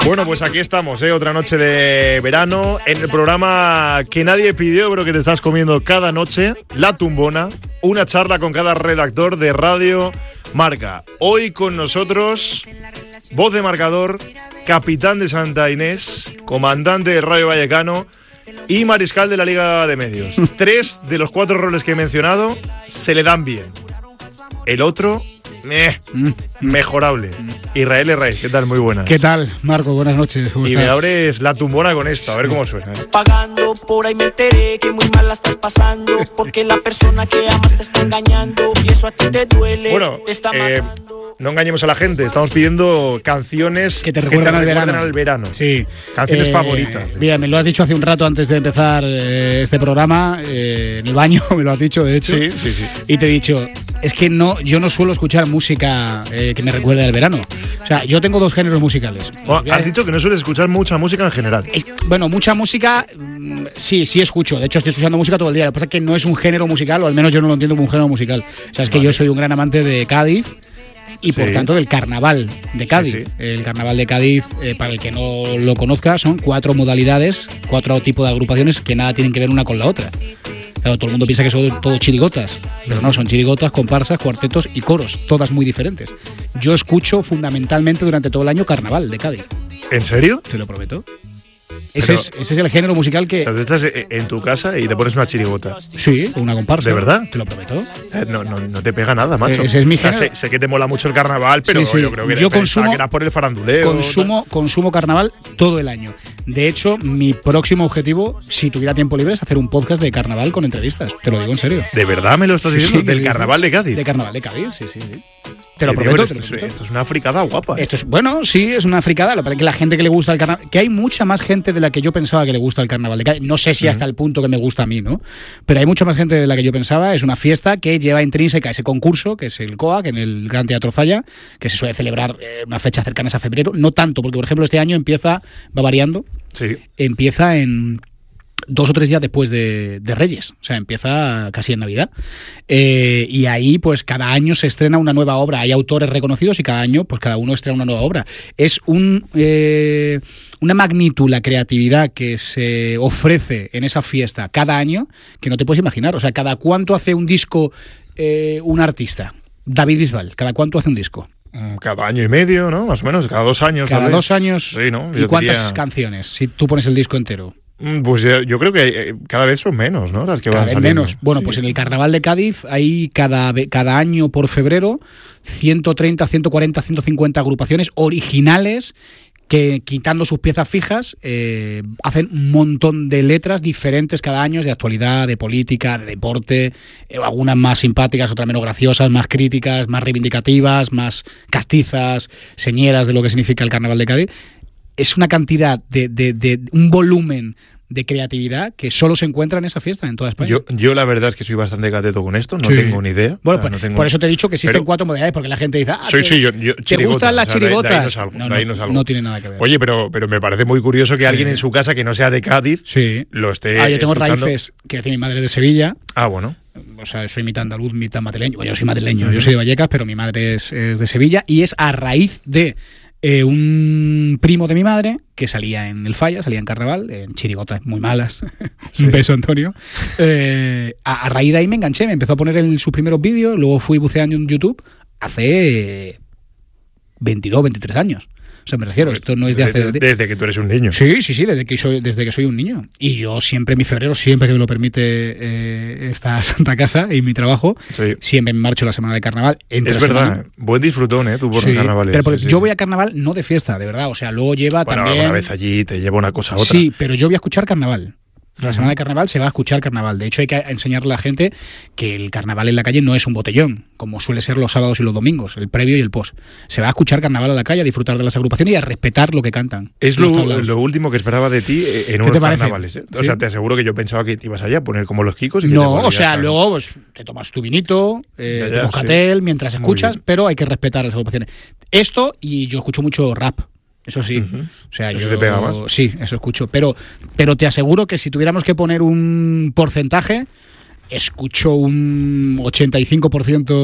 Bueno, pues aquí estamos, otra noche de verano en el programa que nadie pidió, pero que te estás comiendo cada noche, La Tumbona, una charla con cada redactor de Radio Marca. Hoy con nosotros, voz de marcador, capitán de Santa Inés, comandante de Rayo Vallecano y mariscal de la Liga de Medios. 3 de los 4 roles que he mencionado se le dan bien. El otro, mejorable. Israel Herraiz, ¿qué tal? Muy buenas. ¿Qué tal, Marco? Buenas noches. ¿Cómo estás? Me abres La Tumbona con esto, a ver cómo suena. Pagando, por ahí me enteré que muy mal la estás pasando, porque la persona que amas te está engañando y eso a ti te duele. Bueno, te está matando. No engañemos a la gente, estamos pidiendo canciones que te recuerdan al verano. Sí. Canciones favoritas. Mira, me lo has dicho hace un rato antes de empezar este programa, en el baño me lo has dicho, de hecho. Sí. Y te he dicho, es que yo no suelo escuchar música que me recuerde al verano. O sea, yo tengo 2 géneros musicales. Has dicho que no sueles escuchar mucha música en general. Bueno, mucha música, sí escucho. De hecho, estoy escuchando música todo el día. Lo que pasa es que no es un género musical, o al menos yo no lo entiendo como un género musical. O sea, es que yo soy un gran amante de Cádiz. Y por tanto del carnaval de Cádiz. Sí. El carnaval de Cádiz, para el que no lo conozca, son 4 modalidades, 4 tipos de agrupaciones que nada tienen que ver una con la otra. Claro, todo el mundo piensa que son todos chirigotas, pero no, son chirigotas, comparsas, cuartetos y coros, todas muy diferentes. Yo escucho fundamentalmente durante todo el año carnaval de Cádiz. ¿En serio? Te lo prometo. Ese es el género musical que... Tú estás en tu casa y te pones una chirigota. Sí, una comparsa. ¿De verdad? Te lo prometo. No te pega nada, macho. Ese es mi género. Sé que te mola mucho el carnaval, pero Sí. yo creo que yo consumo, que era por el faranduleo. Consumo carnaval todo el año. De hecho, mi próximo objetivo, si tuviera tiempo libre, es hacer un podcast de carnaval con entrevistas. Te lo digo en serio. ¿De verdad me lo estás diciendo? ¿Del carnaval de Cádiz? De carnaval de Cádiz, sí. Te lo prometo. Esto es una fricada guapa. Bueno, sí, es una fricada. Lo que pasa es que la gente que le gusta el carnaval, que hay mucha más gente de la que yo pensaba que le gusta el carnaval de Cádiz. No sé si hasta el punto que me gusta a mí, ¿no? Pero hay mucha más gente de la que yo pensaba. Es una fiesta que lleva intrínseca ese concurso, que es el COAC, en el Gran Teatro Falla, que se suele celebrar una fecha cercana a febrero. No tanto, porque por ejemplo este año va variando. Sí. Empieza en 2 o 3 días después de Reyes, o sea, empieza casi en Navidad. Y ahí, pues, cada año se estrena una nueva obra. Hay autores reconocidos y cada año, pues, cada uno estrena una nueva obra. Es una magnitud, la creatividad que se ofrece en esa fiesta cada año que no te puedes imaginar. O sea, ¿cada cuánto hace un disco un artista? David Bisbal, ¿cada cuánto hace un disco? Cada año y medio, ¿no? Más o menos, cada 2 años. Cada 2 años. Sí, ¿no? ¿Y cuántas canciones? Si tú pones el disco entero. Pues yo creo que cada vez son menos, ¿no? Las que cada van vez saliendo. Menos. Bueno, pues en el Carnaval de Cádiz hay cada año por febrero 130, 140, 150 agrupaciones originales que, quitando sus piezas fijas, hacen un montón de letras diferentes cada año, de actualidad, de política, de deporte, algunas más simpáticas, otras menos graciosas, más críticas, más reivindicativas, más castizas, señeras de lo que significa el Carnaval de Cádiz. Es una cantidad de un volumen de creatividad que solo se encuentra en esa fiesta en toda España. Yo la verdad es que soy bastante cateto con esto, no tengo ni idea. Bueno, pues, por eso te he dicho que existen 4 modalidades, porque la gente dice, ¿te gustan las chirigotas? No tiene nada que ver. Oye, pero me parece muy curioso que alguien en su casa que no sea de Cádiz lo esté yo tengo escuchando. raíces, que decir, mi madre es de Sevilla. Bueno. O sea, soy mitad andaluz, mitad madrileño. Bueno, yo soy madrileño, yo soy de Vallecas, pero mi madre es de Sevilla, y es a raíz de un primo de mi madre que salía en el Falla, salía en Carnaval, en chirigotas muy malas. Un beso, Antonio. A raíz de ahí me enganché, me empezó a poner sus primeros vídeos, luego fui buceando en YouTube hace 22, 23 años. O sea, me refiero, esto no es de hace... Desde que tú eres un niño. Sí, desde que soy un niño. Y yo siempre, mi febrero, siempre que me lo permite esta santa casa y mi trabajo, siempre me marcho la semana de carnaval. Es verdad, buen disfrutón, tú por los carnavales. Pero yo voy a carnaval no de fiesta, de verdad. O sea, luego lleva también... Una vez allí te lleva una cosa a otra. Sí, pero yo voy a escuchar carnaval. La semana de carnaval se va a escuchar carnaval. De hecho, hay que enseñarle a la gente que el carnaval en la calle no es un botellón, como suele ser los sábados y los domingos, el previo y el post. Se va a escuchar carnaval a la calle, a disfrutar de las agrupaciones y a respetar lo que cantan. Es lo último que esperaba de ti en unos carnavales. ¿Sí? O sea, te aseguro que yo pensaba que te ibas allá a poner como los Kikos. Y no, o sea, luego pues, te tomas tu vinito, tu moscatel, mientras escuchas, pero hay que respetar las agrupaciones. Esto, y yo escucho mucho rap. Eso sí, o sea, ¿Eso te pega más? Sí, eso escucho, pero te aseguro que si tuviéramos que poner un porcentaje, escucho un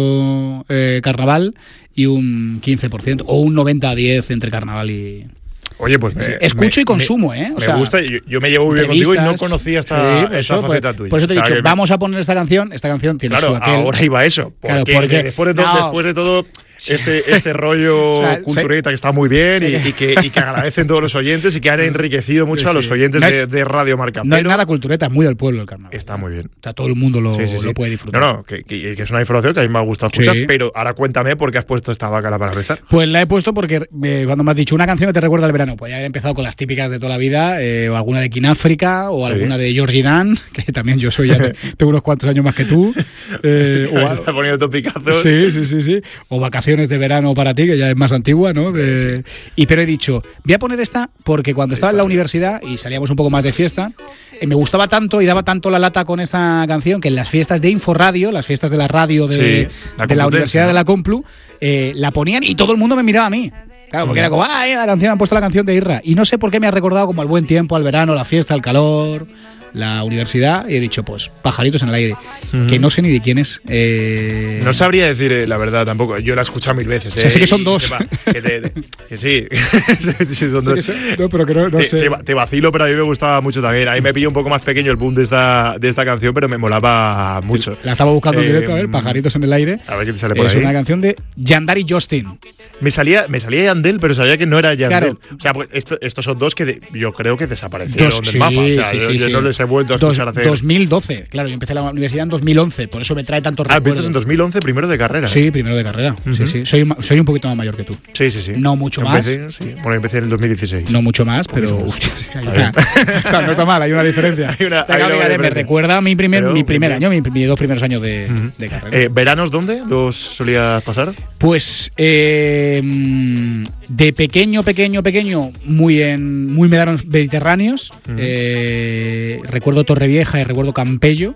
85% carnaval y un 15%, o un 90-10 entre carnaval y Oye, pues escucho y consumo, O me sea, gusta, yo me llevo muy bien contigo y no conocía esta faceta tuya. Por eso te he dicho, vamos a poner esta canción tiene su aquel. Ahora iba eso, porque después de todo este rollo cultureta que está muy bien y que agradecen todos los oyentes y que han enriquecido mucho a los oyentes de Radio Marca. No hay nada cultureta, es muy del pueblo el carnaval. Está muy bien. O sea, todo el mundo lo puede disfrutar. Que es una información que a mí me ha gustado escuchar, pero ahora cuéntame por qué has puesto esta bacala para rezar. Pues la he puesto porque cuando me has dicho una canción que te recuerda al verano, podría haber empezado con las típicas de toda la vida, o alguna de Kináfrica, o alguna de Georgie Dan, que también yo soy, tengo unos cuantos años más que tú. Está poniendo topicazos. Sí. O Vacaciones de verano para ti, que ya es más antigua, ¿no? Pero he dicho, voy a poner esta porque cuando estaba en la universidad y salíamos un poco más de fiesta, me gustaba tanto y daba tanto la lata con esta canción que en las fiestas de Inforradio, las fiestas de la radio de la Universidad de la Complu, la ponían y todo el mundo me miraba a mí. Claro, porque era como, la canción, han puesto la canción de Irra. Y no sé por qué me ha recordado como al buen tiempo, al verano, la fiesta, el calor, la universidad, y he dicho, pues, Pajaritos en el aire, que no sé ni de quién es. No sabría decir la verdad tampoco, yo la he escuchado 1000 veces. O sea, sé que son dos. Que sí, son dos. No, pero que no sé. Te vacilo, pero a mí me gustaba mucho también. A mí me pilló un poco más pequeño el boom de esta canción, pero me molaba mucho. La estaba buscando en directo, Pajaritos en el aire. A ver qué te sale por ahí. Es una canción de Yandar y Justin. Me salía Yandel, pero sabía que no era Yandel. Claro. O sea, pues estos son dos que yo creo que desaparecieron del mapa. O sea, yo no les he vuelto a escuchar hacer. 2012, claro, yo empecé la universidad en 2011, por eso me trae tantos recuerdos. Empiezas en 2011, primero de carrera. Sí, primero de carrera. Sí. Soy un poquito más mayor que tú. Sí. No mucho más. Bueno, empecé en el 2016. No mucho más, pero no está mal, hay una diferencia. Me recuerda a mi primer año, mis 2 primeros años de carrera. ¿Veranos dónde los solías pasar? Pues de pequeño, muy veranos mediterráneos. Recuerdo Torrevieja y recuerdo Campello.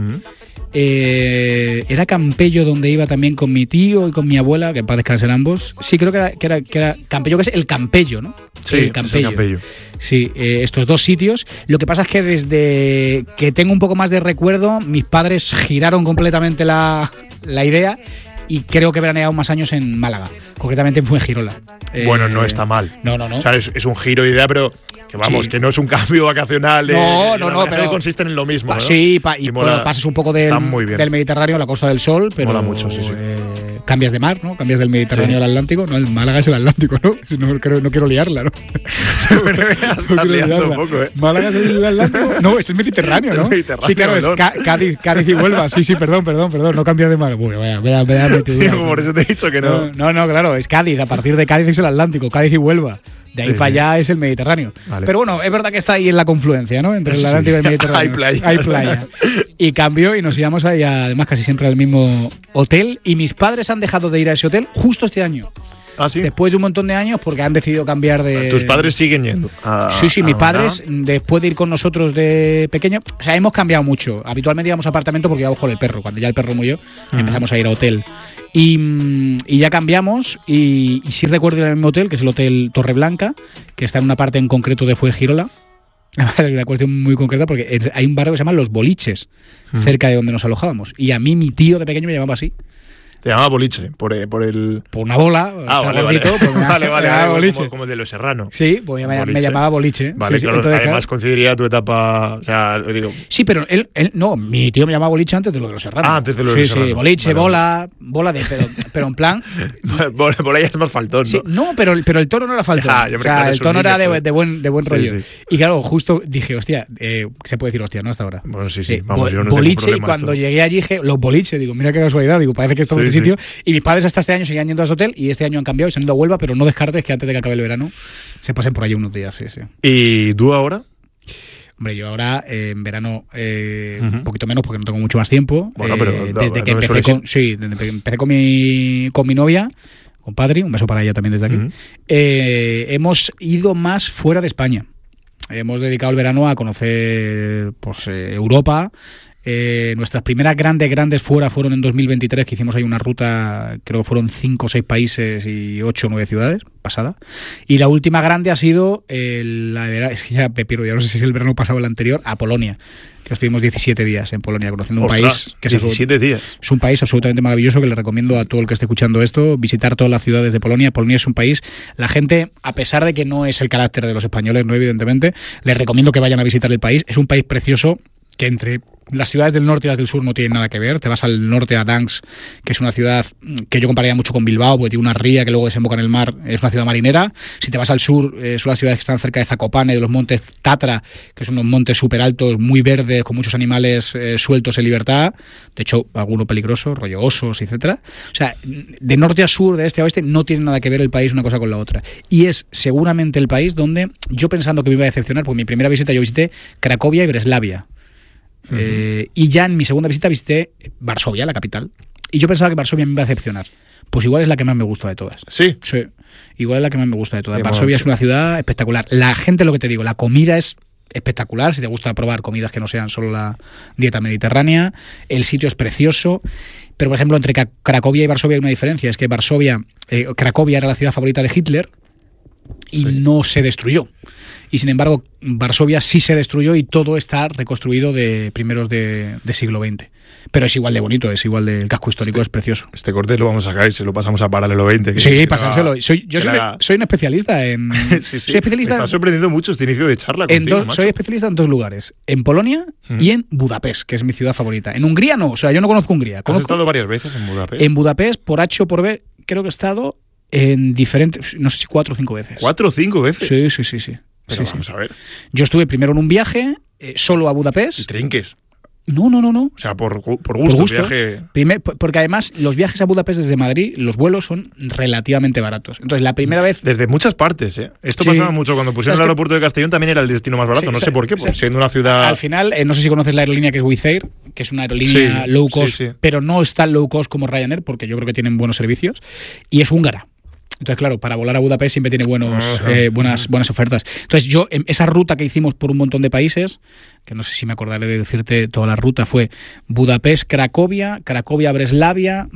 Era Campello donde iba también con mi tío y con mi abuela, que en paz descansen ambos. Sí, creo que era Campello, que es el Campello, ¿no? Sí, el Campello. Sí, estos dos sitios. Lo que pasa es que desde que tengo un poco más de recuerdo, mis padres giraron completamente la idea y creo que veraneado más años en Málaga, concretamente en Fuengirola. Bueno, no está mal. No. O sea, es un giro de idea, pero que vamos, que no es un cambio vacacional. No, pero consisten en lo mismo. ¿no? Sí, y pasas un poco del Mediterráneo a la Costa del Sol, pero mola mucho, sí. Cambias de mar, ¿no? Cambias del Mediterráneo al Atlántico. No, el Málaga es el Atlántico, ¿no? No quiero liarla, ¿no? Estás liando un poco, ¿eh? ¿Málaga es el Atlántico? No, es el Mediterráneo, ¿no? Sí, claro, es Cádiz y Huelva. Sí, perdón. No cambias de mar. Bueno, vaya por eso te he dicho que no. No, claro, es Cádiz. A partir de Cádiz es el Atlántico, Cádiz y Huelva. De ahí para allá es el Mediterráneo. Vale. Pero bueno, es verdad que está ahí en la confluencia, ¿no? Entre el Atlántico y el Mediterráneo. Hay playa. Y cambió y nos íbamos ahí, además, casi siempre al mismo hotel. Y mis padres han dejado de ir a ese hotel justo este año. ¿Ah, sí? Después de un montón de años, porque han decidido cambiar de... ¿Tus padres siguen yendo? Sí, mis padres, después de ir con nosotros de pequeño... O sea, hemos cambiado mucho. Habitualmente íbamos a apartamento porque íbamos con el perro. Cuando ya el perro murió, empezamos a ir a hotel. Y ya cambiamos. Y sí recuerdo ir al mismo hotel, que es el Hotel Torreblanca, que está en una parte en concreto de Fuengirola. Es una cuestión muy concreta porque hay un barrio que se llama Los Boliches, cerca de donde nos alojábamos. Y a mí mi tío de pequeño me llamaba así. Te llamaba boliche, por una bola. Vale. Boliche. Como el de Los Serranos. Sí, pues me llamaba boliche. Vale, sí, claro, entonces, además coincidiría tu etapa, o sea, digo... Sí, pero él no, mi tío me llamaba boliche antes de lo de Los Serranos. Antes de lo de Los Serranos. Sí, boliche, bola de pero en plan... bola ya es más faltón, ¿no? Sí, no, pero el tono no era faltón. O sea, el tono era de buen rollo. Sí. Y claro, justo dije, hostia, se puede decir hostia, ¿no? Hasta ahora. Bueno, sí. Vamos, yo no boliche, tengo y cuando llegué allí dije, los boliches, digo, mira qué casualidad, digo, parece que esto es este sitio. Y mis padres hasta este año seguían yendo a ese hotel y este año han cambiado y se han ido a Huelva, pero no descartes que antes de que acabe el verano se pasen por allí unos días, sí. ¿Y tú ahora? Hombre, yo ahora en verano un poquito menos porque no tengo mucho más tiempo. Bueno, pero desde que empecé con mi novia, con Patri, un beso para ella también desde aquí, hemos ido más fuera de España. Hemos dedicado el verano a conocer Europa. Nuestras primeras grandes fuera fueron en 2023, que hicimos ahí una ruta, creo que fueron 5 o 6 países y 8 o 9 ciudades, pasada. Y la última grande ha sido, es que ya me pierdo, ya no sé si es el verano pasado o el anterior, a Polonia, que estuvimos 17 días en Polonia, conociendo un país que 17 días. Es un país absolutamente maravilloso, que le recomiendo a todo el que esté escuchando esto, visitar todas las ciudades de Polonia. Polonia es un país, la gente, a pesar de que no es el carácter de los españoles, no evidentemente, les recomiendo que vayan a visitar el país. Es un país precioso, que entre las ciudades del norte y las del sur no tienen nada que ver. Te vas al norte, a Gdańsk, que es una ciudad que yo compararía mucho con Bilbao, porque tiene una ría que luego desemboca en el mar, es una ciudad marinera. Si te vas al sur, son las ciudades que están cerca de Zakopane, de los montes Tatra, que son unos montes súper altos, muy verdes, con muchos animales sueltos en libertad, de hecho, algunos peligrosos, rollo osos, etcétera. O sea, de norte a sur, de este a oeste, no tiene nada que ver el país una cosa con la otra. Y es seguramente el país donde, yo pensando que me iba a decepcionar, porque mi primera visita yo visité Cracovia y Breslavia. Y ya en mi segunda visita visité Varsovia, la capital, y yo pensaba que Varsovia me iba a decepcionar. Pues igual es la que más me gusta de todas. Sí, igual es la que más me gusta de todas. Varsovia es una ciudad espectacular. La gente, lo que te digo, la comida es espectacular, si te gusta probar comidas que no sean solo la dieta mediterránea. El sitio es precioso, pero por ejemplo entre Cracovia y Varsovia hay una diferencia, es que Cracovia era la ciudad favorita de Hitler y no se destruyó. Y sin embargo, Varsovia sí se destruyó y todo está reconstruido de primeros de siglo XX. Pero es igual de bonito, es igual del casco histórico, es precioso. Este corte lo vamos a sacar y se lo pasamos a Paralelo 20. Sí, pasárselo. Soy un especialista en... Sí. Soy especialista. Me está sorprendiendo mucho este inicio de charla contigo, macho. Soy especialista en 2 lugares, en Polonia y en Budapest, que es mi ciudad favorita. En Hungría no, o sea, yo no conozco Hungría. ¿Has estado varias veces en Budapest? En Budapest, por H o por B, creo que he estado en diferentes, no sé si 4 o 5 veces. ¿4 o 5 veces? Sí. Pero vamos a ver. Yo estuve primero en un viaje solo a Budapest. ¿Y trinques? No. O sea, por gusto. Viaje... Porque además los viajes a Budapest desde Madrid, los vuelos son relativamente baratos. Entonces, la primera vez... Desde muchas partes, ¿eh? Esto pasaba mucho. Cuando pusieron el aeropuerto de Castellón también era el destino más barato. No sé por qué, siendo una ciudad... Al final, no sé si conoces la aerolínea que es Wizz Air, que es una aerolínea low cost, pero no es tan low cost como Ryanair, porque yo creo que tienen buenos servicios, y es húngara. Entonces, claro, para volar a Budapest siempre tiene buenas ofertas. Entonces, yo, esa ruta que hicimos por un montón de países, que no sé si me acordaré de decirte toda la ruta, fue Budapest-Cracovia, Cracovia-Breslavia,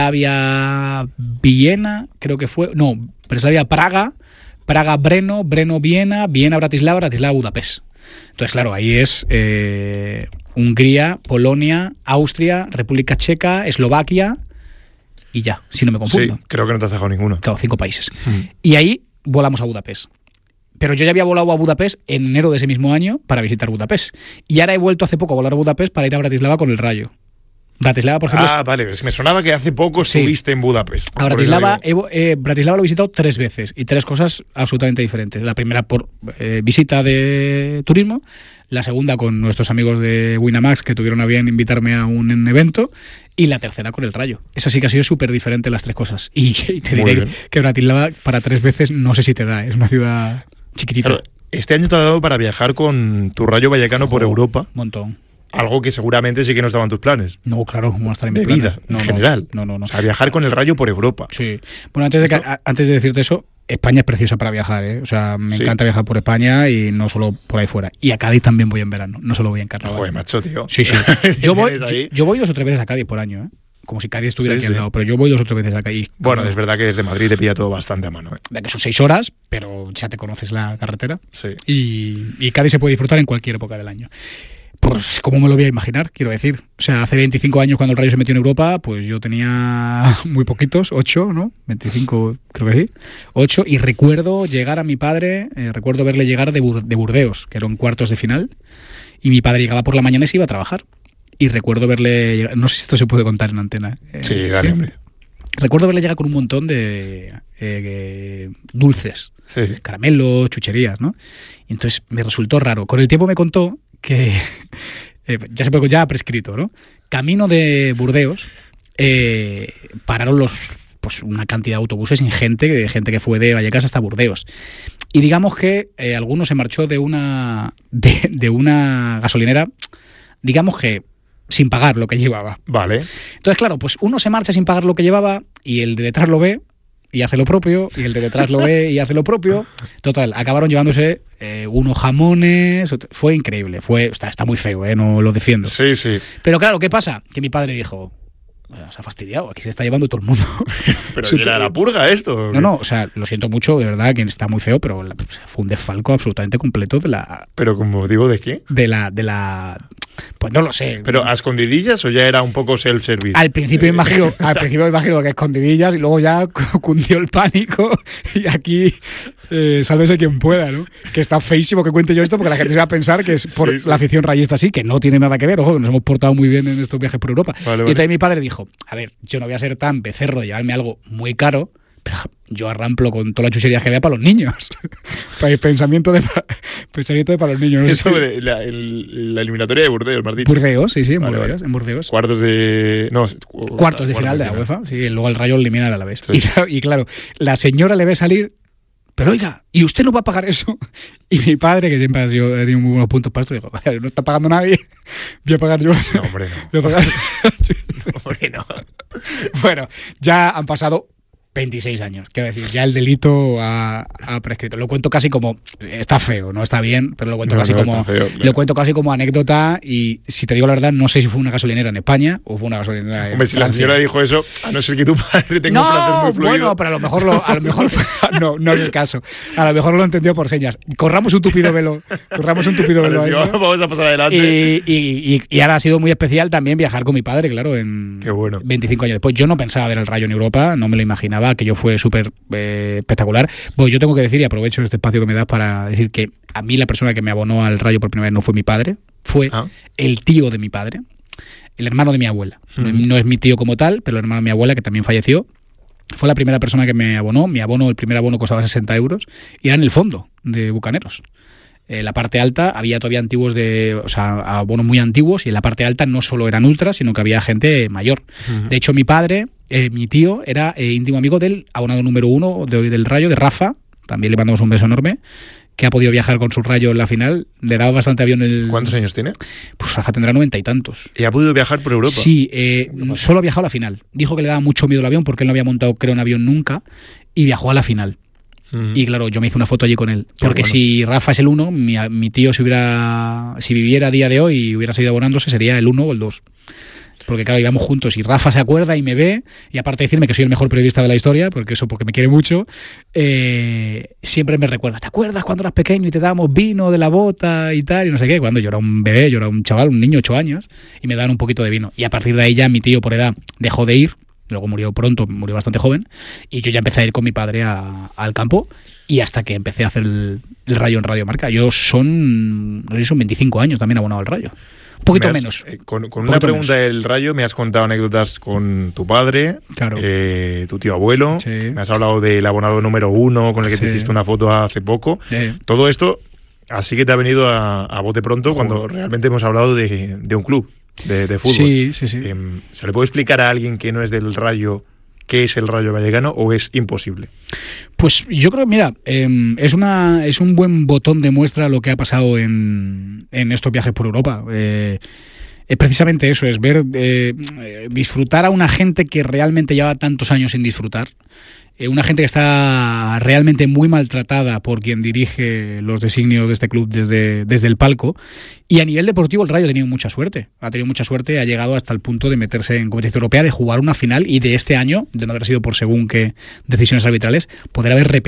Breslavia-Viena, creo que fue... No, Breslavia-Praga, Praga-Brno, Brno-Viena, Viena-Bratislava, Bratislava-Budapest. Entonces, claro, ahí es Hungría, Polonia, Austria, República Checa, Eslovaquia... Y ya, si no me confundo. Sí, creo que no te has dejado ninguno. Claro, 5 países. Y ahí volamos a Budapest. Pero yo ya había volado a Budapest en enero de ese mismo año para visitar Budapest. Y ahora he vuelto hace poco a volar a Budapest para ir a Bratislava con el Rayo. Bratislava, por ejemplo... vale, me sonaba que hace poco estuviste en Budapest. A Bratislava lo he visitado 3 veces y 3 cosas absolutamente diferentes. La primera por visita de turismo, la segunda con nuestros amigos de Winamax, que tuvieron a bien invitarme a un evento, y la tercera con el Rayo. Esa sí que ha sido súper diferente las 3 cosas. Y te diré que Bratislava para 3 veces no sé si te da, es una ciudad chiquitita. Claro, este año te ha dado para viajar con tu Rayo Vallecano por Europa. Un montón. Algo que seguramente sí que no estaba en tus planes. No, claro, ¿cómo va a estar en mis planes? De vida, en general. No. O sea, viajar con el Rayo por Europa. Sí. Bueno, antes de decirte eso, España es preciosa para viajar, ¿eh? O sea, me encanta viajar por España y no solo por ahí fuera. Y a Cádiz también voy en verano, no solo voy en carnaval. Joder, macho, tío. Sí. Yo voy 2 o 3 veces a Cádiz por año, ¿eh? Como si Cádiz estuviera aquí al lado, pero yo voy 2 o 3 veces a Cádiz. Bueno, es verdad que desde Madrid te pilla todo bastante a mano, ¿eh? De que son 6 horas, pero ya te conoces la carretera. Sí. Y Cádiz se puede disfrutar en cualquier época del año. Pues, ¿cómo me lo voy a imaginar? Quiero decir. O sea, hace 25 años cuando el Rayo se metió en Europa, pues yo tenía muy poquitos, 8, ¿no? 25, creo que sí. 8, y recuerdo llegar a mi padre, recuerdo verle llegar de Burdeos, que eran cuartos de final, y mi padre llegaba por la mañana y se iba a trabajar. Y recuerdo verle llegar, no sé si esto se puede contar en antena. Sí, dale, hombre. Recuerdo verle llegar con un montón de dulces, caramelos, chucherías, ¿no? Y entonces me resultó raro. Con el tiempo me contó que ya ha prescrito, ¿no? Camino de Burdeos pararon una cantidad de autobuses ingente, gente que fue de Vallecas hasta Burdeos. Y digamos que alguno se marchó de una gasolinera, digamos que sin pagar lo que llevaba. Vale. Entonces, claro, pues uno se marcha sin pagar lo que llevaba y el de detrás lo ve y hace lo propio, y el de detrás lo ve y hace lo propio. Total, acabaron llevándose unos jamones. Fue increíble. Está muy feo, no lo defiendo. Sí, sí. Pero claro, ¿qué pasa? Que mi padre dijo... Se ha fastidiado, aquí se está llevando todo el mundo. ¿Pero era la purga esto? No, o sea, lo siento mucho, de verdad, que está muy feo, pero fue un desfalco absolutamente completo de la... ¿Pero como digo, de qué? De la... Pues no lo sé. ¿Pero a escondidillas o ya era un poco self-service? Al principio imagino que escondidillas y luego ya cundió el pánico y aquí sálvese quien pueda, ¿no? Que está feísimo que cuente yo esto porque la gente se va a pensar que es por la afición rayista así, que no tiene nada que ver, ojo, que nos hemos portado muy bien en estos viajes por Europa. Vale. Y entonces mi padre dijo, a ver, yo no voy a ser tan becerro de llevarme algo muy caro, pero yo arramplo con toda la chuchería que vea para los niños. Para el pensamiento de para los niños. No Eso de la eliminatoria de Burdeos, me has dicho. Burdeos, sí, en Burdeos. En Burdeos. Cuartos de final de la UEFA. Sí, luego el Rayo elimina al Alavés. Sí. Y claro, la señora le ve salir, pero oiga, ¿y usted no va a pagar eso? Y mi padre, que siempre ha tenido muy buenos puntos para esto, dijo, no está pagando nadie, voy a pagar yo. No, hombre, no. Voy a pagar. Hombre, no. Bueno, ya han pasado 26 años, quiero decir, ya el delito ha prescrito. Lo cuento casi como, está feo, no está bien, pero lo cuento lo cuento casi como anécdota. Y si te digo la verdad, no sé si fue una gasolinera en España o fue una gasolinera en Hombre, si la señora dijo eso, a no ser que tu padre tenga un francés muy fluido. Bueno, pero a lo mejor no es el caso. A lo mejor lo entendió por señas. Corramos un tupido velo a eso. Vamos a pasar adelante. Y ahora ha sido muy especial también viajar con mi padre, claro, en Qué bueno. 25 años después. Yo no pensaba ver el Rayo en Europa, no me lo imaginaba, aquello fue súper espectacular. Pues yo tengo que decir, y aprovecho este espacio que me das para decir que a mí la persona que me abonó al Rayo por primera vez no fue mi padre, fue el tío de mi padre, el hermano de mi abuela. No es mi tío como tal, pero el hermano de mi abuela, que también falleció, fue la primera persona que me abonó. El primer abono costaba 60 euros y era en el fondo de Bucaneros. La parte alta había todavía abonos muy antiguos, y en la parte alta no solo eran ultras, sino que había gente mayor. De hecho, mi padre, mi tío, era íntimo amigo del abonado número 1 del Rayo, de Rafa. También le mandamos un beso enorme, que ha podido viajar con su Rayo en la final. Le daba bastante avión. ¿Cuántos años tiene? Pues Rafa tendrá 90 y tantos. ¿Y ha podido viajar por Europa? Sí, solo ha viajado a la final. Dijo que le daba mucho miedo el avión porque él no había montado, creo, un avión nunca, y viajó a la final. Y claro, yo me hice una foto allí con él. Porque si Rafa es el 1, mi tío si viviera a día de hoy y hubiera seguido abonándose, sería el 1 o el 2. Porque claro, íbamos juntos y Rafa se acuerda y me ve, y aparte de decirme que soy el mejor periodista de la historia, porque me quiere mucho, siempre me recuerda, ¿te acuerdas cuando eras pequeño y te dábamos vino de la bota y tal? Y no sé qué, cuando yo era un bebé, yo era un chaval, un niño, 8 años, y me daban un poquito de vino. Y a partir de ahí ya mi tío por edad dejó de ir. Luego murió bastante joven, y yo ya empecé a ir con mi padre al campo, y hasta que empecé a hacer el Rayo en Radio Marca. Yo son 25 años también abonado al Rayo. Un poquito menos. Con una pregunta del Rayo me has contado anécdotas con tu padre, claro. Tu tío abuelo, me has hablado del abonado número 1 con el que te hiciste una foto hace poco. Todo esto así que te ha venido a bote pronto cuando realmente hemos hablado de un club de fútbol. Sí. ¿Se le puede explicar a alguien que no es del Rayo qué es el Rayo Vallecano o es imposible? Pues yo creo, mira, es un buen botón de muestra lo que ha pasado en estos viajes por Europa. Es precisamente eso, es ver, disfrutar a una gente que realmente lleva tantos años sin disfrutar. Una gente que está realmente muy maltratada por quien dirige los designios de este club desde el palco. Y a nivel deportivo el Rayo ha tenido mucha suerte. Ha llegado hasta el punto de meterse en competición europea, de jugar una final y de este año, de no haber sido por según qué decisiones arbitrales, poder haber repetido